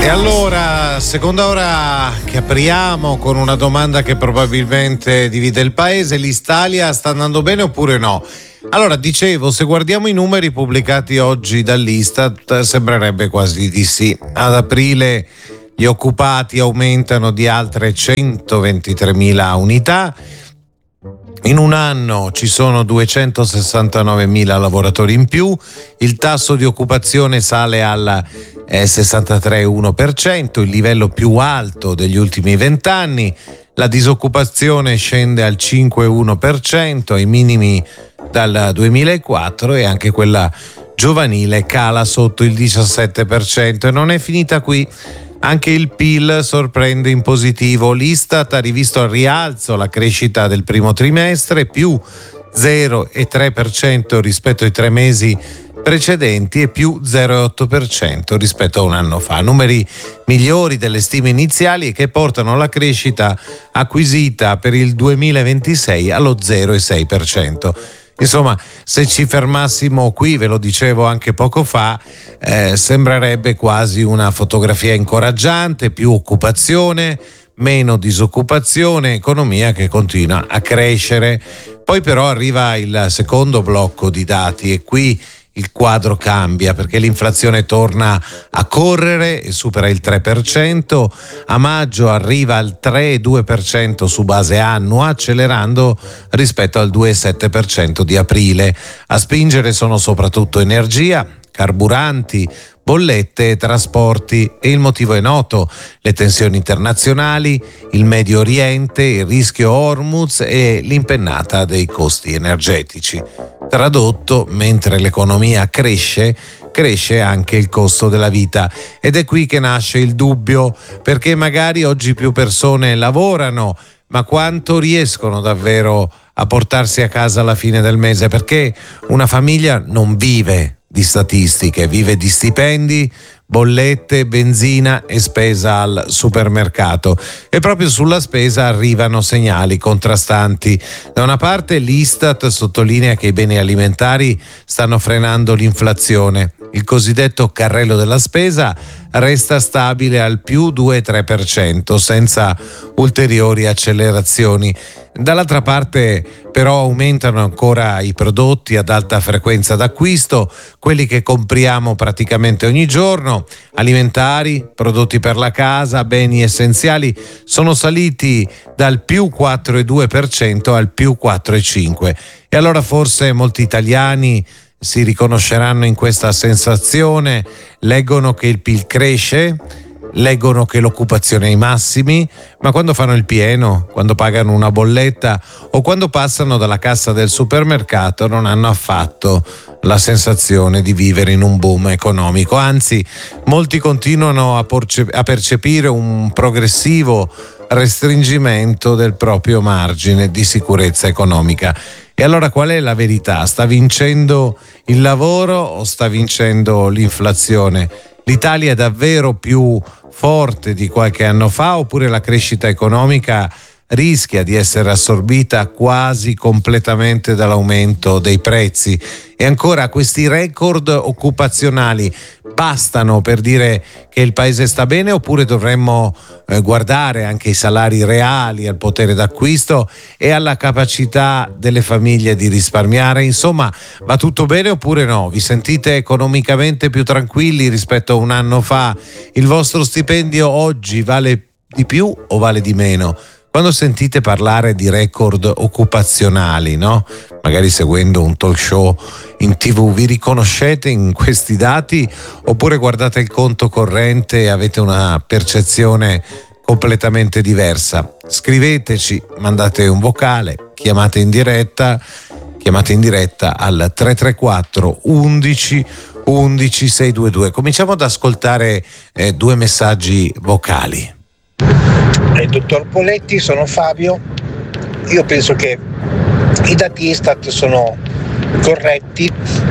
E allora, seconda ora che apriamo con una domanda che probabilmente divide il paese: l'Italia sta andando bene oppure no? Allora, dicevo, se guardiamo i numeri pubblicati oggi dall'Istat, sembrerebbe quasi di sì. Ad aprile gli occupati aumentano di altre 123.000 unità. In un anno ci sono 269.000 lavoratori in più, il tasso di occupazione sale al 63,1%, il livello più alto degli ultimi 20 anni, la disoccupazione scende al 5,1%, ai minimi dal 2004, e anche quella giovanile cala sotto il 17%. E non è finita qui. Anche il PIL sorprende in positivo. L'Istat ha rivisto al rialzo la crescita del primo trimestre, più 0,3% rispetto ai 3 mesi precedenti e più 0,8% rispetto a un anno fa. Numeri migliori delle stime iniziali che portano la crescita acquisita per il 2026 allo 0,6%. Insomma, se ci fermassimo qui, ve lo dicevo anche poco fa, sembrerebbe quasi una fotografia incoraggiante: più occupazione, meno disoccupazione, economia che continua a crescere. Poi però arriva il secondo blocco di dati e qui il quadro cambia, perché l'inflazione torna a correre e supera il 3%, a maggio arriva al 3,2% su base annua, accelerando rispetto al 2,7% di aprile. A spingere sono soprattutto energia, carburanti, bollette e trasporti, e il motivo è noto: le tensioni internazionali, il Medio Oriente, il rischio Hormuz e l'impennata dei costi energetici. Tradotto, mentre l'economia cresce anche il costo della vita, ed è qui che nasce il dubbio, perché magari oggi più persone lavorano, ma quanto riescono davvero a portarsi a casa alla fine del mese? Perché una famiglia non vive di statistiche, vive di stipendi, bollette, benzina e spesa al supermercato. E proprio sulla spesa arrivano segnali contrastanti. Da una parte l'Istat sottolinea che i beni alimentari stanno frenando l'inflazione. Il cosiddetto carrello della spesa resta stabile al più 2,3% senza ulteriori accelerazioni. Dall'altra parte però aumentano ancora i prodotti ad alta frequenza d'acquisto, quelli che compriamo praticamente ogni giorno: alimentari, prodotti per la casa, beni essenziali sono saliti dal più 4,2% al più 4,5%. E allora forse molti italiani si riconosceranno in questa sensazione, leggono che il PIL cresce, leggono che l'occupazione è ai massimi, ma quando fanno il pieno, quando pagano una bolletta o quando passano dalla cassa del supermercato non hanno affatto la sensazione di vivere in un boom economico. Anzi, molti continuano a percepire un progressivo restringimento del proprio margine di sicurezza economica. E allora qual è la verità? Sta vincendo il lavoro o sta vincendo l'inflazione? L'Italia è davvero più forte di qualche anno fa, oppure la crescita economica rischia di essere assorbita quasi completamente dall'aumento dei prezzi? E ancora, questi record occupazionali bastano per dire che il paese sta bene, oppure dovremmo guardare anche ai salari reali, al potere d'acquisto e alla capacità delle famiglie di risparmiare? Insomma, va tutto bene oppure no? Vi sentite economicamente più tranquilli rispetto a un anno fa? Il vostro stipendio oggi vale di più o vale di meno? Quando sentite parlare di record occupazionali, no? Magari seguendo un talk show in TV, vi riconoscete in questi dati oppure guardate il conto corrente e avete una percezione completamente diversa? Scriveteci, mandate un vocale, chiamate in diretta al 334 11 11 622. Cominciamo ad ascoltare 2 messaggi vocali. Dottor Poletti, sono Fabio. Io penso che i dati Istat sono corretti,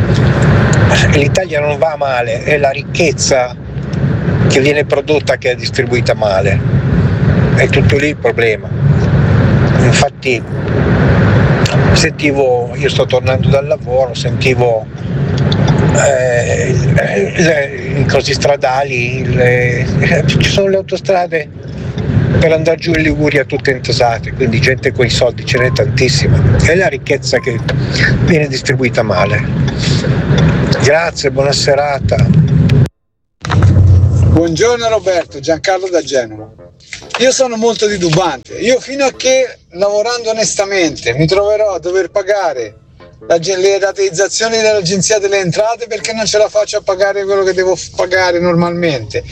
l'Italia non va male, è la ricchezza che viene prodotta che è distribuita male, è tutto lì il problema. Infatti io sto tornando dal lavoro, sentivo i cosi stradali, ci sono le autostrade per andare giù in Liguria tutte intasate, quindi gente con i soldi ce n'è tantissima, è la ricchezza che viene distribuita male. Grazie, buona serata. Buongiorno Roberto, Giancarlo da Genova. Io sono molto titubante, io fino a che lavorando onestamente mi troverò a dover pagare le rateizzazioni dell'Agenzia delle Entrate perché non ce la faccio a pagare quello che devo pagare normalmente